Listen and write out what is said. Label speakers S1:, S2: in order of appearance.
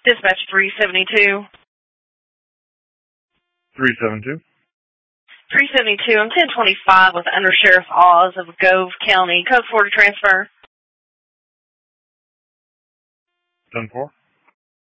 S1: Dispatch 372.
S2: 372.
S1: 372, I'm 1025 with Under Sheriff Oz of Gove County. Code 4 to transfer.
S2: 10-4.